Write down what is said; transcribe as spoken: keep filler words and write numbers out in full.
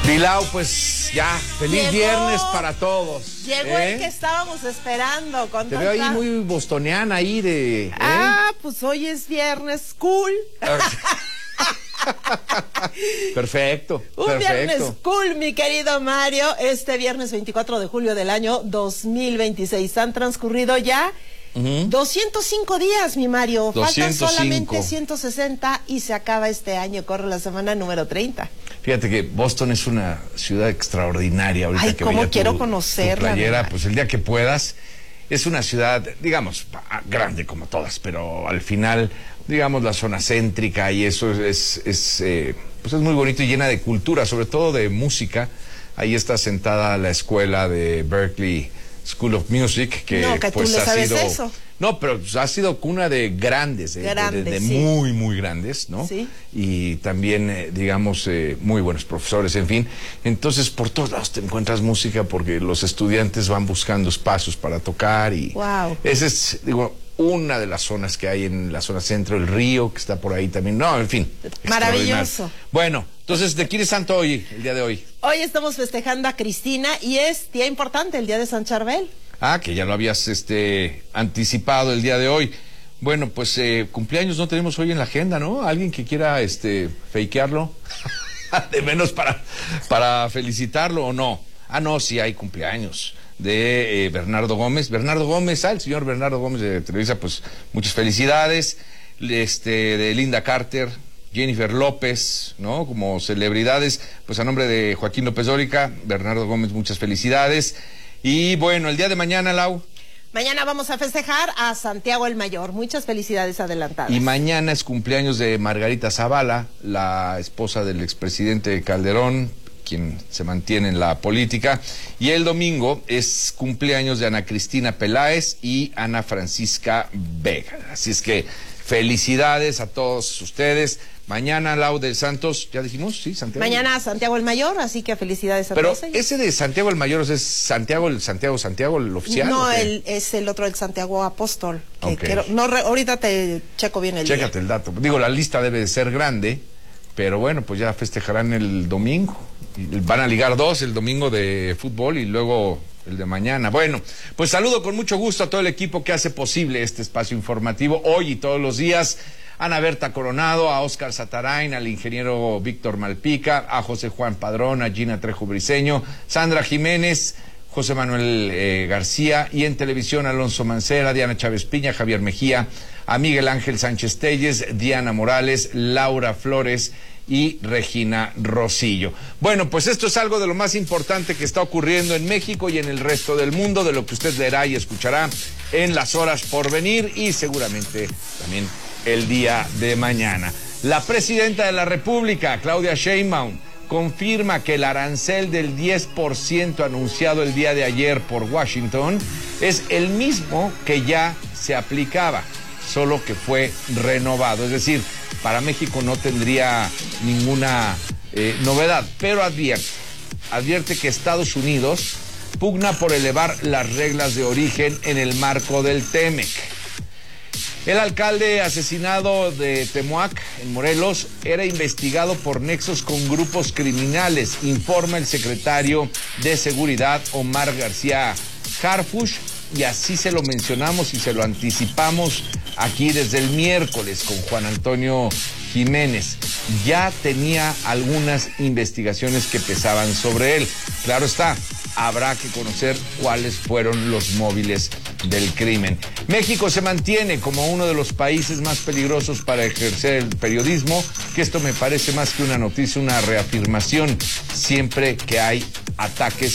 Pilau, pues ya, feliz Llegó, viernes para todos. Llegó ¿eh? el que estábamos esperando. Con Te tanta... veo ahí muy bostoniana ahí de... ¿eh? Ah, pues hoy es viernes cool. Perfecto, Un perfecto. viernes cool, mi querido Mario. Este viernes veinticuatro de julio del año dos mil veintiséis. Han transcurrido ya uh-huh. doscientos cinco días, mi Mario. Faltan doscientos cinco. solamente ciento sesenta y se acaba este año. Corre la semana número treinta. Fíjate que Boston es una ciudad extraordinaria. Ahorita Ay, que cómo veía quiero tu, conocerla. tu playera, pues el día que puedas. Es una ciudad, digamos, grande como todas, pero al final, digamos, la zona céntrica y eso es, es, es eh, pues es muy bonito y llena de cultura, sobre todo de música. Ahí está sentada la escuela de Berklee School of Music, que, no, que pues tú le ha sabes sido... eso. No, pero ha sido cuna de grandes, de, grandes, de, de, de sí. muy, muy grandes, ¿no? Sí. Y también, eh, digamos, eh, muy buenos profesores, en fin. Entonces, por todos lados te encuentras música porque los estudiantes van buscando espacios para tocar y... Wow. Esa es, digo, una de las zonas que hay en la zona centro, el río, que está por ahí también. No, en fin. Maravilloso. Bueno, entonces, ¿de quién es santo hoy, el día de hoy? Hoy estamos festejando a Cristina y es día importante, el día de San Charbel. Ah, que ya lo habías este, anticipado el día de hoy. Bueno, pues eh, cumpleaños no tenemos hoy en la agenda, ¿no? ¿Alguien que quiera este, fakearlo? De menos para, para felicitarlo o no. Ah, no, sí hay cumpleaños de eh, Bernardo Gómez. Bernardo Gómez, ah, el señor Bernardo Gómez de Televisa, pues muchas felicidades. Este, de Linda Carter, Jennifer López, ¿no? Como celebridades, pues a nombre de Joaquín López Dóriga, Bernardo Gómez, muchas felicidades. Y bueno, el día de mañana, Lau. Mañana vamos a festejar a Santiago el Mayor. Muchas felicidades adelantadas. Y mañana es cumpleaños de Margarita Zavala, la esposa del expresidente Calderón, quien se mantiene en la política. Y el domingo es cumpleaños de Ana Cristina Peláez y Ana Francisca Vega. Así es que felicidades a todos ustedes. Mañana, Lau de Santos, ¿ya dijimos? Sí, Santiago. Mañana Santiago el Mayor, así que felicidades a Pero todos ellos. Pero ese de Santiago el Mayor, ¿es Santiago el Santiago Santiago el oficial? No, el, es el otro, el Santiago Apóstol. Que okay. quiero, no, re, ahorita te checo bien el Chécate día. el dato. Digo, la lista debe de ser grande, pero bueno, pues ya festejarán el domingo. Van a ligar dos, el domingo de fútbol y luego el de mañana. Bueno, pues saludo con mucho gusto a todo el equipo que hace posible este espacio informativo hoy y todos los días. Ana Berta Coronado, a Óscar Satarain, al ingeniero Víctor Malpica, a José Juan Padrón, a Gina Trejo Briceño, Sandra Jiménez, José Manuel eh, García, y en televisión Alonso Mancera, Diana Chávez Piña, Javier Mejía, a Miguel Ángel Sánchez Telles, Diana Morales, Laura Flores y Regina Rosillo. Bueno, pues esto es algo de lo más importante que está ocurriendo en México y en el resto del mundo, de lo que usted verá y escuchará en las horas por venir y seguramente también el día de mañana. La presidenta de la República, Claudia Sheinbaum, confirma que el arancel del diez por ciento anunciado el día de ayer por Washington es el mismo que ya se aplicaba, solo que fue renovado. Es decir, para México no tendría ninguna eh, novedad, pero advierte, advierte que Estados Unidos pugna por elevar las reglas de origen en el marco del TEMEC. El alcalde asesinado de Temuac, en Morelos, era investigado por nexos con grupos criminales, informa el secretario de Seguridad, Omar García Harfuch, y así se lo mencionamos y se lo anticipamos aquí desde el miércoles con Juan Antonio Jiménez. Ya tenía algunas investigaciones que pesaban sobre él. Claro está, habrá que conocer cuáles fueron los móviles del crimen. México se mantiene como uno de los países más peligrosos para ejercer el periodismo, que esto me parece más que una noticia, una reafirmación siempre que hay ataques